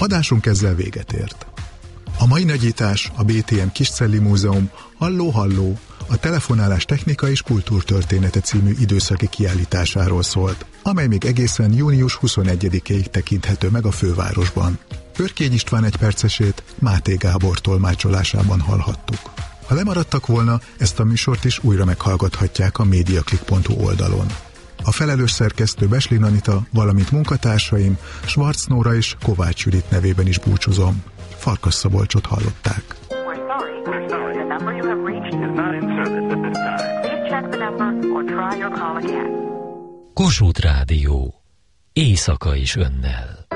Adásunk ezzel véget ért. A mai nagyítás a BTM Kiscelli Múzeum Halló-Halló, a telefonálás technika és kultúrtörténete című időszaki kiállításáról szólt, amely még egészen június 21-ig tekinthető meg a fővárosban. Örkény István egypercesét Máté Gábor tolmácsolásában hallhattuk. Ha lemaradtak volna, ezt a műsort is újra meghallgathatják a mediaclick.hu oldalon. A felelős szerkesztő Beslin Anita, valamint munkatársaim Schwarz Nóra és Kovács Judit nevében is búcsúzom. Farkas Szabolcsot hallották. Kossuth Rádió. Éjszaka is önnel.